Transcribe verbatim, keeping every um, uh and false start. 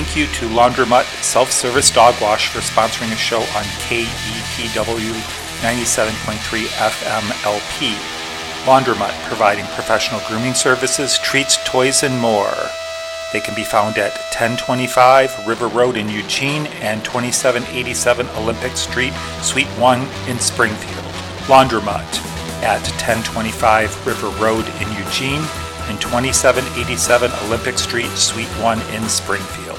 thank you to Laundromat Self-Service Dog Wash for sponsoring a show on K E P W ninety-seven point three F M L P. Laundromat, providing professional grooming services, treats, toys, and more. They can be found at ten twenty-five River Road in Eugene and twenty-seven eighty-seven Olympic Street, Suite one in Springfield. Laundromat at ten twenty-five River Road in Eugene and twenty-seven eighty-seven Olympic Street, Suite one in Springfield.